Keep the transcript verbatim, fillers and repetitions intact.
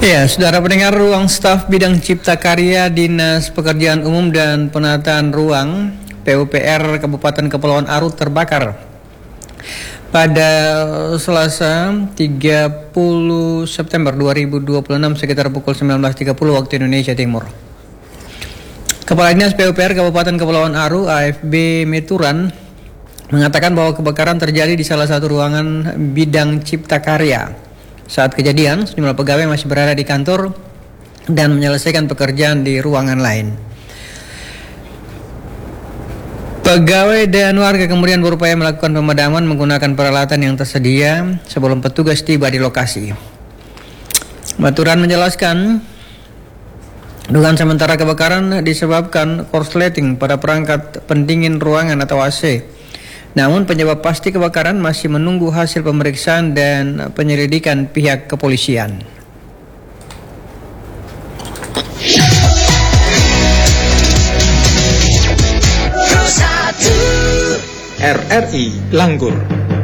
Ya, saudara pendengar, ruang staf bidang cipta karya Dinas Pekerjaan Umum dan Penataan Ruang P U P R Kabupaten Kepulauan Aru terbakar pada Selasa tiga puluh September dua ribu dua puluh enam sekitar pukul sembilan belas tiga puluh waktu Indonesia Timur. Kepala Dinas P U P R Kabupaten Kepulauan Aru A F B Meturan mengatakan bahwa kebakaran terjadi di salah satu ruangan bidang cipta karya. Saat kejadian, sejumlah pegawai masih berada di kantor dan menyelesaikan pekerjaan di ruangan lain. Pegawai dan warga kemudian berupaya melakukan pemadaman menggunakan peralatan yang tersedia sebelum petugas tiba di lokasi. Maturan menjelaskan, dugaan sementara kebakaran disebabkan korsleting pada perangkat pendingin ruangan atau A C. Namun penyebab pasti kebakaran masih menunggu hasil pemeriksaan dan penyelidikan pihak kepolisian. R R I Langgur.